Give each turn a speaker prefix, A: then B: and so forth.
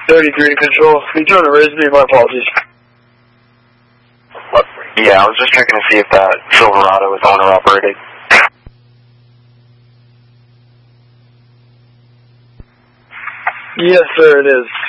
A: 33 to control. Can you turn to raise me? My apologies.
B: Yeah, I was just checking to see if that Silverado was owner-operated.
A: Yes, sir, it is.